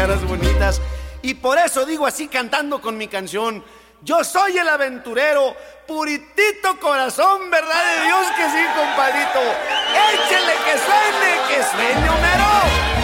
caras bonitas. Y por eso digo así cantando con mi canción: yo soy el aventurero, puritito corazón, verdad de Dios que sí, compadrito. Échele que suene, Homero.